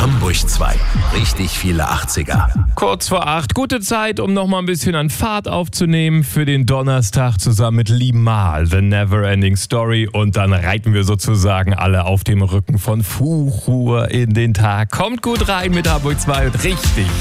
Hamburg 2. Richtig viele 80er. Kurz vor 8. Gute Zeit, um noch mal ein bisschen an Fahrt aufzunehmen für den Donnerstag zusammen mit Limahl, The Neverending Story. Und dann reiten wir sozusagen alle auf dem Rücken von Fuchur in den Tag. Kommt gut rein mit Hamburg 2 und richtig